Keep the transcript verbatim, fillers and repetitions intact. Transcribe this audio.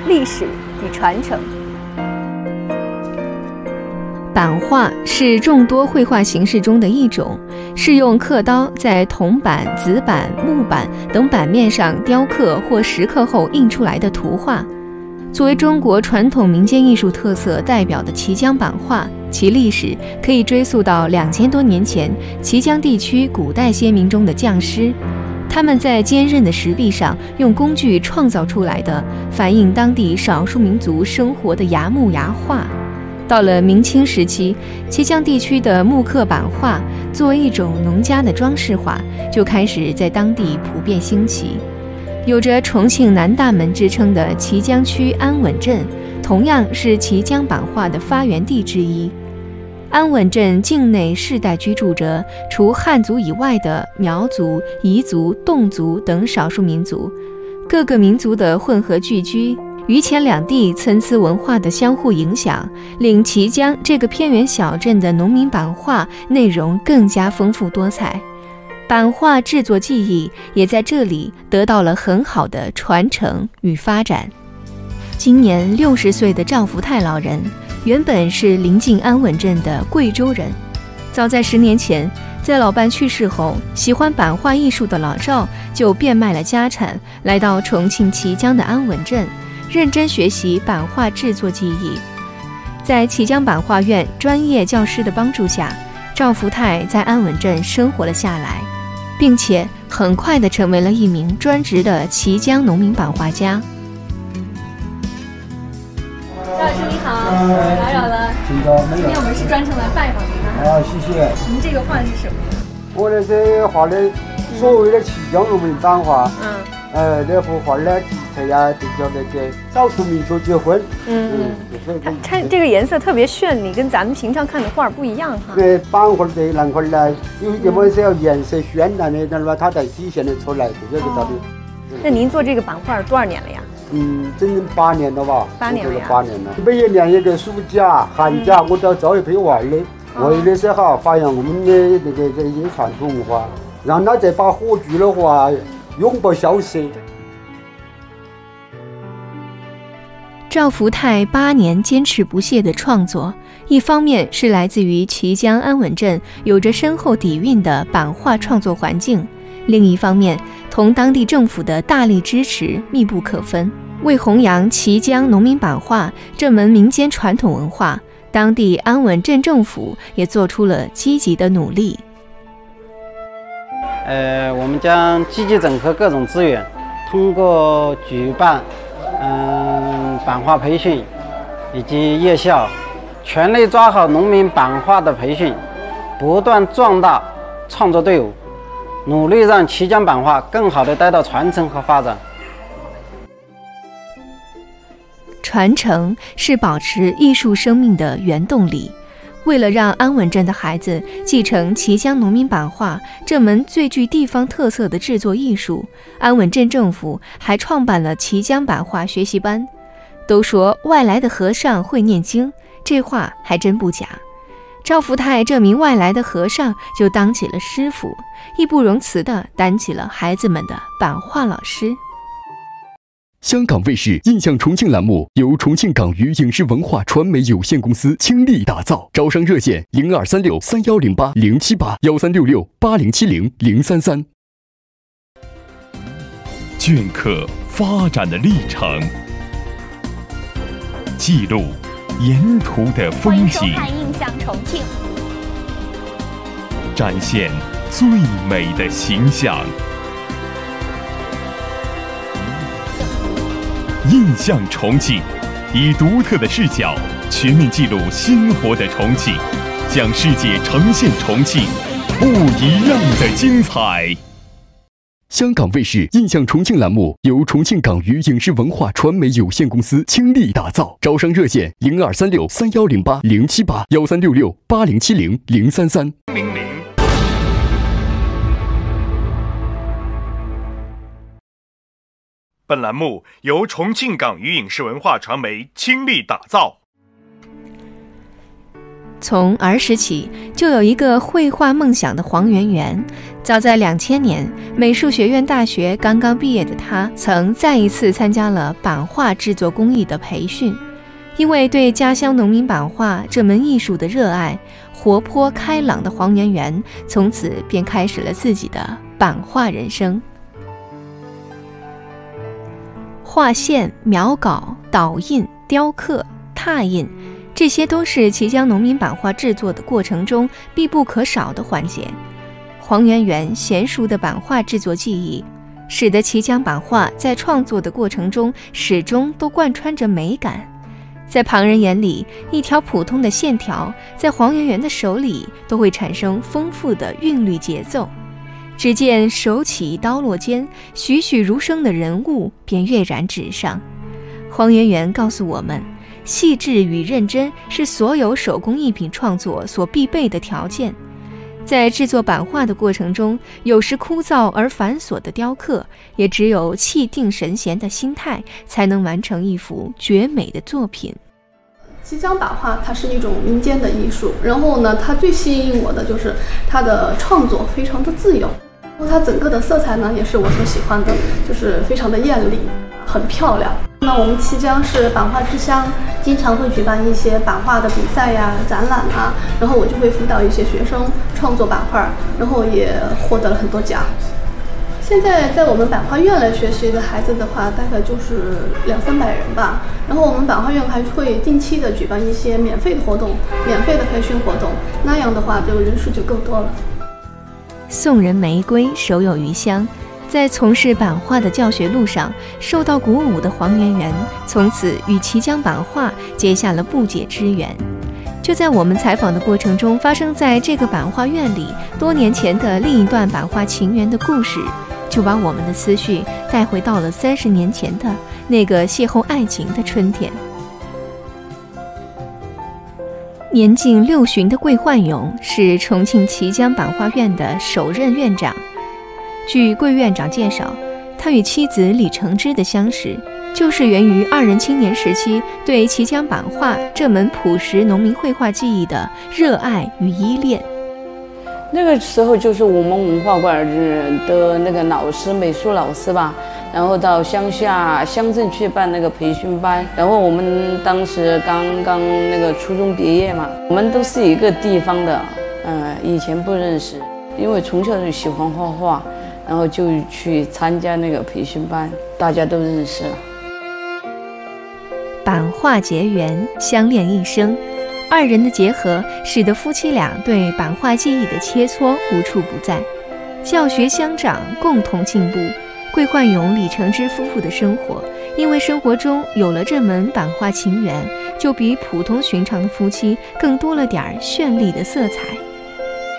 历史与传承。 版画是众多绘画形式中的一种，是用刻刀在铜板、紫板、木板等板面上雕刻或蚀刻后印出来的图画。作为中国传统民间艺术特色代表的綦江版画，其历史可以追溯到两千多年前綦江地区古代先民中的匠师，他们在坚韧的石壁上用工具创造出来的反映当地少数民族生活的崖木崖画。到了明清时期，綦江地区的木刻版画作为一种农家的装饰画，就开始在当地普遍兴起。有着重庆南大门之称的綦江区安稳镇，同样是綦江版画的发源地之一。安稳镇境内世代居住着除汉族以外的苗族、彝族、侗族等少数民族，各个民族的混合聚居，榆钱两地参差文化的相互影响，令綦江这个偏远小镇的农民版画内容更加丰富多彩。版画制作技艺也在这里得到了很好的传承与发展。今年六十岁的赵福泰老人，原本是临近安稳镇的贵州人。早在十年前，在老伴去世后，喜欢版画艺术的老赵就变卖了家产，来到重庆綦江的安稳镇，认真学习版画制作技艺。在綦江版画院专业教师的帮助下，赵福泰在安稳镇生活了下来，并且很快地成为了一名专职的綦江农民版画家。赵老师你好，打扰了。今天我们是专程来拜访您的。 啊，谢谢。 您这个画是什么？ 我的这画的所谓的綦江农民版画， 嗯， 呃，这幅画的题材呀，就叫那个少数民族结婚。 嗯嗯，它它这个颜色特别绚丽，跟咱们平常看的画不一样哈。 对，版画的那块呢，有一点么是要颜色绚烂的，那么它才体现得出来，这个道理。 那您做这个版画多少年了呀？ 嗯，整整八年了吧？ 八年了呀。 八年了。每一年一个暑假、寒假，我都要招一批娃儿的，为的是哈发扬我们的那个这些传统文化，让他这把火炬的话永不消失。 赵福泰八年坚持不懈的创作，一方面是来自于綦江安稳镇有着深厚底蕴的版画创作环境，另一方面同当地政府的大力支持密不可分。为弘扬綦江农民版画这门民间传统文化，当地安稳镇政府也做出了积极的努力。 呃，我们将积极整合各种资源，通过举办嗯版画培训以及夜校，全力抓好农民版画的培训，不断壮大创作队伍，努力让綦江版画更好地得到传承和发展。 传承是保持艺术生命的原动力。为了让安稳镇的孩子继承綦江农民版画这门最具地方特色的制作艺术，安稳镇政府还创办了綦江版画学习班。都说外来的和尚会念经，这话还真不假。赵福泰这名外来的和尚就当起了师傅，义不容辞地担起了孩子们的版画老师。 香港卫视印象重庆栏目由重庆港娱影视文化传媒有限公司倾力打造，招商热线零二三六三幺零八零七八幺三六六八零七零零三三。 镌刻发展的历程，记录沿途的风景， 欢迎收看《印象重庆》， 展现最美的形象。印象重庆，以独特的视角全面记录鲜活的重庆，向世界呈现重庆不一样的精彩。 香港卫视印象重庆栏目由重庆港娱影视文化传媒有限公司倾力打造，招商热线零二三六三幺零八零七八幺三六六八零七零零三三。 本栏目由重庆港娱影视文化传媒倾力打造。 从儿时起就有一个绘画梦想的黄圆圆，早在两千年，美术学院大学刚刚毕业的他，曾再一次参加了版画制作工艺的培训。因为对家乡农民版画这门艺术的热爱，活泼开朗的黄圆圆从此便开始了自己的版画人生。画线、描稿、导印、雕刻、拓印，这些都是綦江农民版画制作的过程中必不可少的环节。黄圆圆娴熟的版画制作技艺，使得綦江版画在创作的过程中始终都贯穿着美感。在旁人眼里，一条普通的线条在黄圆圆的手里都会产生丰富的韵律节奏。只见手起刀落间，栩栩如生的人物便跃然纸上。黄圆圆告诉我们，细致与认真是所有手工艺品创作所必备的条件。在制作版画的过程中，有时枯燥而繁琐的雕刻，也只有气定神闲的心态，才能完成一幅绝美的作品。 綦江版画它是一种民间的艺术，然后呢，它最吸引我的就是它的创作非常的自由，然后它整个的色彩呢也是我所喜欢的，就是非常的艳丽，很漂亮。那我们綦江是版画之乡，经常会举办一些版画的比赛呀、展览啊，然后我就会辅导一些学生创作版画，然后也获得了很多奖。现在在我们版画院来学习的孩子的话，大概就是两三百人吧。然后我们版画院还会定期的举办一些免费的活动、免费的培训活动，那样的话就人数就更多了。 送人玫瑰，手有余香。在从事版画的教学路上，受到鼓舞的黄圆圆，从此与綦江版画结下了不解之缘。就在我们采访的过程中，发生在这个版画院里多年前的另一段版画情缘的故事，就把我们的思绪带回到了三十年前的那个邂逅爱情的春天。年近六旬的桂焕勇是重庆綦江版画院的首任院长。据桂院长介绍，他与妻子李承之的相识，就是源于二人青年时期对綦江版画这门朴实农民绘画技艺的热爱与依恋。 那个时候就是我们文化馆的那个老师，美术老师吧，然后到乡下乡镇去办那个培训班，然后我们当时刚刚那个初中毕业嘛，我们都是一个地方的，嗯，以前不认识，因为从小就喜欢画画，然后就去参加那个培训班，大家都认识了。 版画结缘，相恋一生。二人的结合使得夫妻俩对版画技艺的切磋无处不在，教学相长，共同进步。桂焕勇、李承之夫妇的生活，因为生活中有了这门版画情缘，就比普通寻常的夫妻更多了点绚丽的色彩。